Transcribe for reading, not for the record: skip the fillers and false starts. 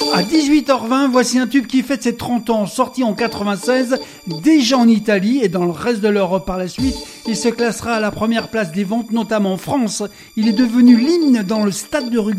À 18h20, voici un tube qui fête ses 30 ans, sorti en 96, déjà en Italie et dans le reste de l'Europe par la suite. Il se classera à la première place des ventes, notamment en France. Il est devenu l'hymne dans le stade de rugby